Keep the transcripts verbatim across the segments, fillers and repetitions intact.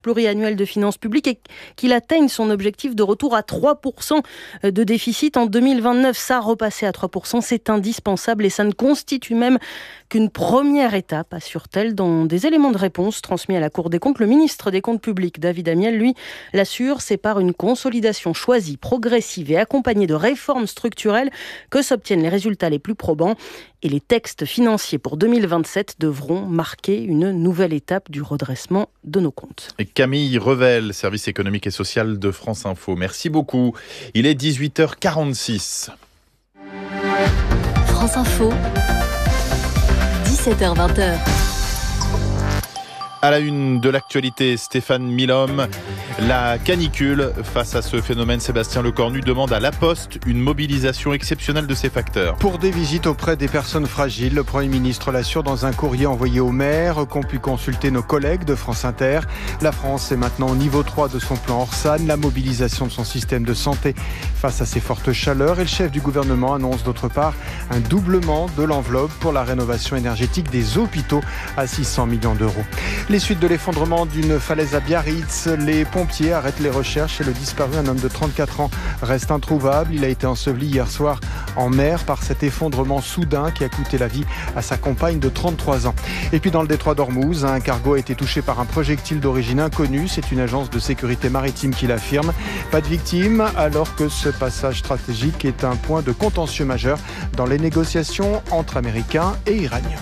pluriannuel de finances publiques et qu'il atteigne son objectif de retour à trois pour cent de déficit en deux mille vingt-neuf. Ça, repasser à trois pour cent, c'est indispensable et ça ne constitue même qu'une première étape, assure-t-elle dans des éléments de réponse transmis à la Cour des comptes. Le ministre des Comptes publics, David Amiel, lui, l'assure, c'est par une consolidation choisie, progressive et accompagnée de réformes structurelles que s'obtiennent les résultats les plus probants. Et les textes financiers pour deux mille vingt-sept devront marquer une nouvelle étape du redressement de nos comptes. Et Camille Revel, service économique et social de France Info. Merci beaucoup. Il est dix-huit heures quarante-six. France Info, dix-sept heures vingt. À la une de l'actualité, Stéphane Milhomme, la canicule. Face à ce phénomène, Sébastien Lecornu demande à La Poste une mobilisation exceptionnelle de ses facteurs. Pour des visites auprès des personnes fragiles, le Premier ministre l'assure dans un courrier envoyé aux maires qu'ont pu consulter nos collègues de France Inter. La France est maintenant au niveau trois de son plan Orsan, la mobilisation de son système de santé face à ces fortes chaleurs. Et le chef du gouvernement annonce d'autre part un doublement de l'enveloppe pour la rénovation énergétique des hôpitaux à six cents millions d'euros. Les suites de l'effondrement d'une falaise à Biarritz, les pompiers arrêtent les recherches et le disparu, un homme de trente-quatre ans, reste introuvable. Il a été enseveli hier soir en mer par cet effondrement soudain qui a coûté la vie à sa compagne de trente-trois ans. Et puis dans le détroit d'Ormuz, un cargo a été touché par un projectile d'origine inconnue. C'est une agence de sécurité maritime qui l'affirme. Pas de victimes alors que ce passage stratégique est un point de contentieux majeur dans les négociations entre Américains et Iraniens.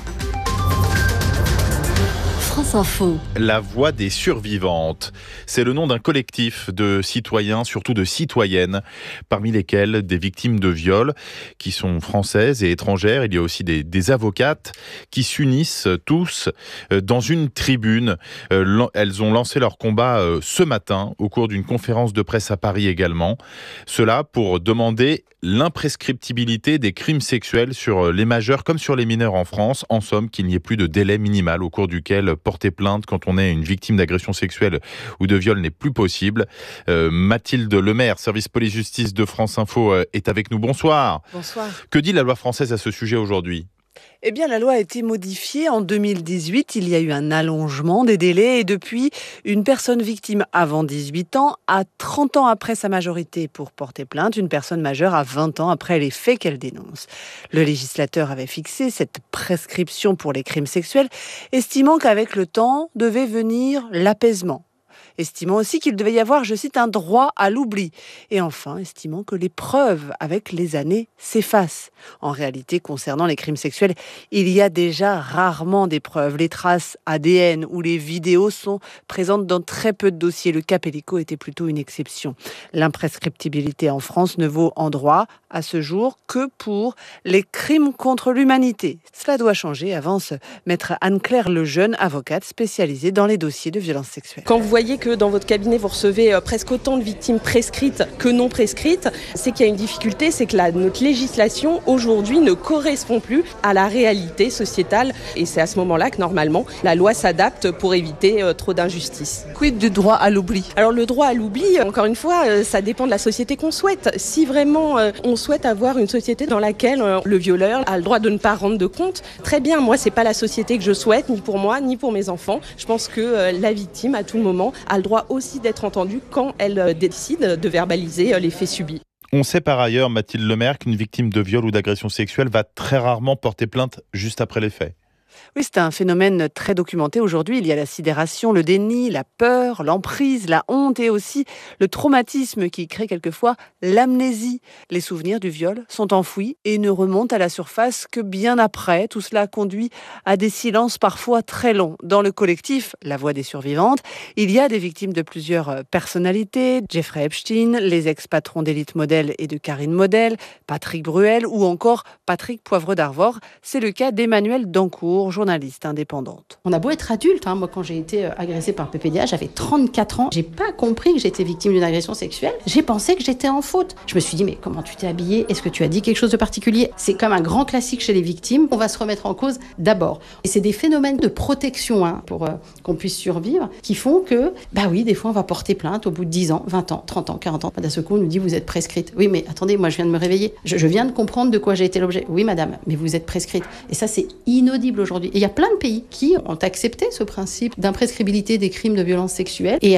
France Info. La Voix des survivantes. C'est le nom d'un collectif de citoyens, surtout de citoyennes, parmi lesquelles des victimes de viols qui sont françaises et étrangères. Il y a aussi des, des avocates qui s'unissent tous dans une tribune. Elles ont lancé leur combat ce matin au cours d'une conférence de presse à Paris également. Cela pour demander l'imprescriptibilité des crimes sexuels sur les majeurs comme sur les mineurs en France. En somme, qu'il n'y ait plus de délai minimal au cours duquel porter plainte quand on est une victime d'agression sexuelle ou de viol n'est plus possible. Euh, Mathilde Lemaire, service police-justice de France Info, euh, est avec nous. Bonsoir. Bonsoir. Que dit la loi française à ce sujet aujourd'hui ? Eh bien, la loi a été modifiée en deux mille dix-huit. Il y a eu un allongement des délais et depuis, une personne victime avant dix-huit ans a trente ans après sa majorité pour porter plainte. Une personne majeure a vingt ans après les faits qu'elle dénonce. Le législateur avait fixé cette prescription pour les crimes sexuels, estimant qu'avec le temps devait venir l'apaisement. Estimant aussi qu'il devait y avoir, je cite, un droit à l'oubli. Et enfin, estimant que les preuves, avec les années, s'effacent. En réalité, concernant les crimes sexuels, il y a déjà rarement des preuves. Les traces A D N ou les vidéos sont présentes dans très peu de dossiers. Le cas Pellico était plutôt une exception. L'imprescriptibilité en France ne vaut en droit, à ce jour, que pour les crimes contre l'humanité. Cela doit changer, avance maître Anne-Claire Lejeune, avocate spécialisée dans les dossiers de violences sexuelles. Quand vous voyez que dans votre cabinet, vous recevez presque autant de victimes prescrites que non prescrites, c'est qu'il y a une difficulté, c'est que la, notre législation aujourd'hui ne correspond plus à la réalité sociétale. Et c'est à ce moment-là que normalement, la loi s'adapte pour éviter euh, trop d'injustices. Quid du droit à l'oubli ? Alors le droit à l'oubli, encore une fois, euh, ça dépend de la société qu'on souhaite. Si vraiment euh, on souhaite avoir une société dans laquelle euh, le violeur a le droit de ne pas rendre de compte, très bien, moi c'est pas la société que je souhaite, ni pour moi, ni pour mes enfants. Je pense que euh, la victime, à tout moment, a le droit aussi d'être entendue quand elle décide de verbaliser les faits subis. On sait par ailleurs, Mathilde Lemaire, qu'une victime de viol ou d'agression sexuelle va très rarement porter plainte juste après les faits. Oui, c'est un phénomène très documenté aujourd'hui. Il y a la sidération, le déni, la peur, l'emprise, la honte et aussi le traumatisme qui crée quelquefois l'amnésie. Les souvenirs du viol sont enfouis et ne remontent à la surface que bien après. Tout cela conduit à des silences parfois très longs. Dans le collectif La Voix des survivantes, il y a des victimes de plusieurs personnalités. Jeffrey Epstein, les ex-patrons d'Élite Model et de Karine Model, Patrick Bruel ou encore Patrick Poivre d'Arvor. C'est le cas d'Emmanuelle Dancourt, journaliste indépendante. On a beau être adulte, hein. Moi quand j'ai été agressée par P P D A, j'avais trente-quatre ans. J'ai pas compris que j'étais victime d'une agression sexuelle. J'ai pensé que j'étais en faute. Je me suis dit, mais comment tu t'es habillée ? Est-ce que tu as dit quelque chose de particulier ? C'est comme un grand classique chez les victimes. On va se remettre en cause d'abord. Et c'est des phénomènes de protection hein, pour euh, qu'on puisse survivre qui font que, bah oui, des fois on va porter plainte au bout de dix ans, vingt ans, trente ans, quarante ans. D'un seul coup on nous dit, vous êtes prescrite. Oui, mais attendez, moi je viens de me réveiller. Je, je viens de comprendre de quoi j'ai été l'objet. Oui, madame, mais vous êtes prescrite. Et ça, c'est inaudible aujourd'hui. aujourd'hui. Et il y a plein de pays qui ont accepté ce principe d'imprescriptibilité des crimes de violence sexuelle et